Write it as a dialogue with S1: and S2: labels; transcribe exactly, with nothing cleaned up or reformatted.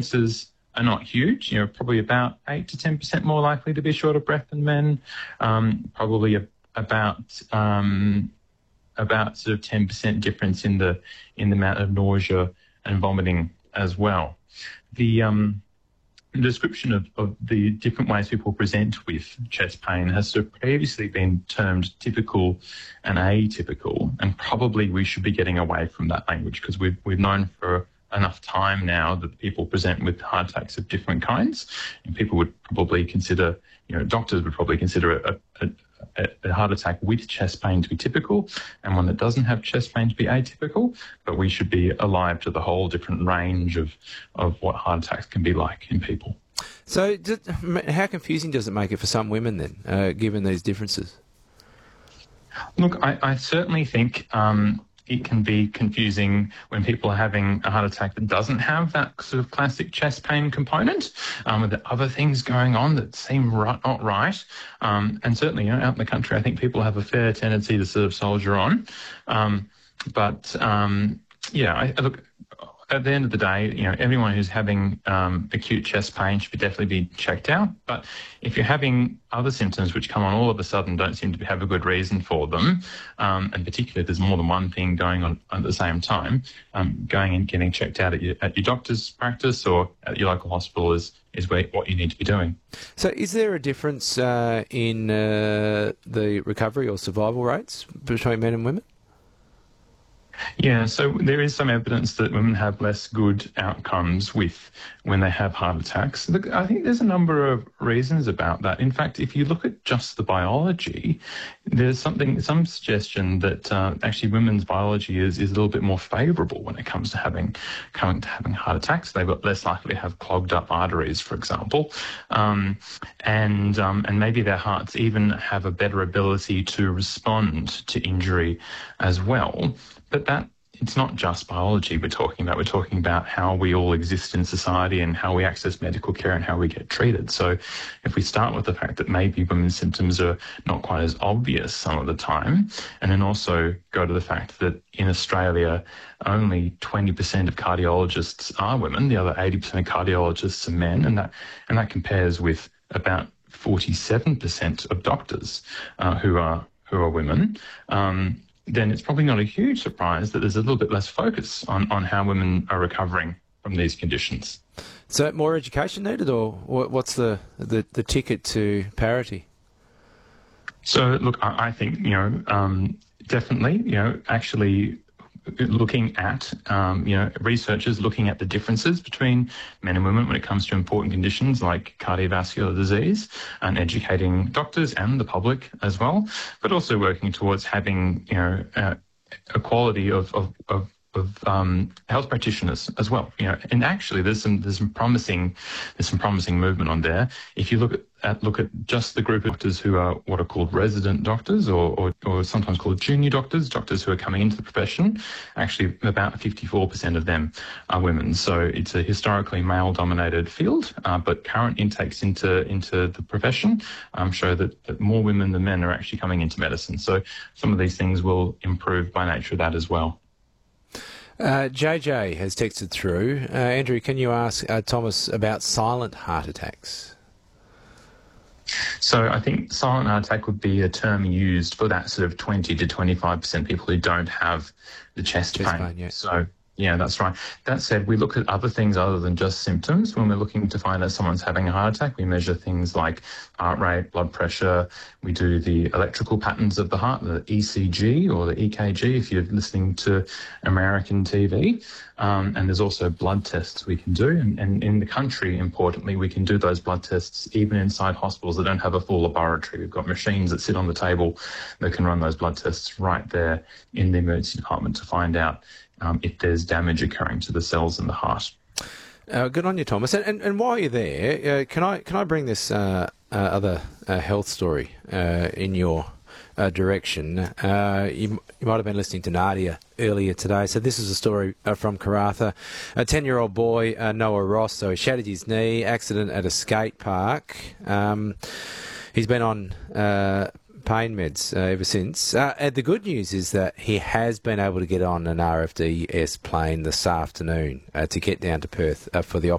S1: differences are not huge. You know, probably about eight to ten percent more likely to be short of breath than men. Um, probably a, about um, about sort of ten percent difference in the in the amount of nausea and vomiting as well. The um, The description of, of the different ways people present with chest pain has sort of previously been termed typical and atypical, and probably we should be getting away from that language because we've, we've known for enough time now that people present with heart attacks of different kinds, and people would probably consider, you know, doctors would probably consider a, a, a, a heart attack with chest pain to be typical and one that doesn't have chest pain to be atypical, but we should be alive to the whole different range of, of what heart attacks can be like in people.
S2: So how confusing does it make it for some women then, uh, given these differences?
S1: Look, I, I certainly think um, it can be confusing when people are having a heart attack that doesn't have that sort of classic chest pain component, um, with the other things going on that seem right, not right. Um, and certainly, you know, out in the country, I think people have a fair tendency to sort of soldier on. Um, but, um, yeah, I, look, at the end of the day, you know, everyone who's having um, acute chest pain should definitely be checked out. But if you're having other symptoms which come on all of a sudden, don't seem to have a good reason for them, um, and particularly if there's more than one thing going on at the same time, um, going and getting checked out at your, at your doctor's practice or at your local hospital is is where, what you need to be doing.
S2: So is there a difference uh, in uh, the recovery or survival rates between men and women?
S1: Yeah, so there is some evidence that women have less good outcomes with when they have heart attacks. Look, I think there's a number of reasons about that. In fact, if you look at just the biology, there's something, some suggestion that uh, actually women's biology is, is a little bit more favourable when it comes to having coming to having heart attacks. They've got less likely to have clogged up arteries, for example, um, and um, and maybe their hearts even have a better ability to respond to injury as well. But that it's not just biology we're talking about. We're talking about how we all exist in society and how we access medical care and how we get treated. So if we start with the fact that maybe women's symptoms are not quite as obvious some of the time, and then also go to the fact that in Australia, only twenty percent of cardiologists are women, the other eighty percent of cardiologists are men, and that, and that compares with about forty-seven percent of doctors uh, who are who are women. Um, then it's probably not a huge surprise that there's a little bit less focus on, on how women are recovering from these conditions.
S2: So more education needed, or what's the, the, the ticket to parity?
S1: So, look, I, I think, you know, um, definitely, you know, actually looking at, um, you know, researchers looking at the differences between men and women when it comes to important conditions like cardiovascular disease, and educating doctors and the public as well, but also working towards having, you know, uh, equality of, of, of of um, health practitioners as well, you know, and actually there's some there's some promising there's some promising movement on there. If you look at, at look at just the group of doctors who are what are called resident doctors, or, or or sometimes called junior doctors, doctors who are coming into the profession, actually about fifty-four percent of them are women. So it's a historically male-dominated field, uh, but current intakes into into the profession um, show that, that more women than men are actually coming into medicine. So some of these things will improve by nature of that as well.
S2: Uh, J J has texted through. Uh, Andrew, can you ask uh, Thomas about silent heart attacks?
S1: So I think silent heart attack would be a term used for that sort of twenty to twenty-five percent people who don't have the chest,
S2: chest
S1: pain.
S2: pain yeah.
S1: So, yeah, that's right. That said, we look at other things other than just symptoms. When we're looking to find out someone's having a heart attack, we measure things like heart rate, blood pressure. We do the electrical patterns of the heart, the E C G or the E K G if you're listening to American T V. Um, and there's also blood tests we can do. And, and in the country, importantly, we can do those blood tests even inside hospitals that don't have a full laboratory. We've got machines that sit on the table that can run those blood tests right there in the emergency department to find out Um, if there's damage occurring to the cells in the heart.
S2: Uh, good on you, Thomas. And, and, and while you're there, uh, can I can I bring this uh, uh, other uh, health story uh, in your uh, direction? Uh, you, you might have been listening to Nadia earlier today. So this is a story uh, from Karratha. A ten-year-old boy, uh, Noah Ross, so he shattered his knee, accident at a skate park. Um, he's been on Uh, pain meds uh, ever since. Uh, and the good news is that he has been able to get on an R F D S plane this afternoon uh, to get down to Perth uh, for the